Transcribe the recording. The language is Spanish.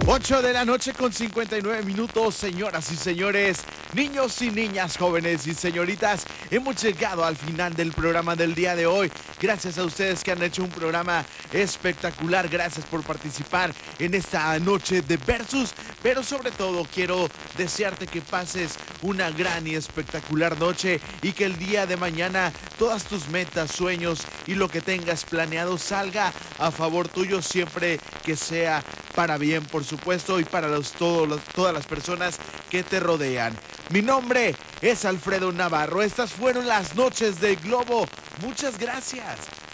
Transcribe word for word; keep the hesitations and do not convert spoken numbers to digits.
ocho de la noche con cincuenta y nueve minutos, señoras y señores, niños y niñas, jóvenes y señoritas, hemos llegado al final del programa del día de hoy. Gracias a ustedes que han hecho un programa espectacular, gracias por participar en esta noche de Versus, pero sobre todo quiero desearte que pases una gran y espectacular noche y que el día de mañana todas tus metas, sueños y lo que tengas planeado salga a favor tuyo, siempre que sea para bien, por supuesto, y para los, todos los, todas las personas que te rodean. Mi nombre es Alfredo Navarro. Estas fueron las noches de Globo. Muchas gracias.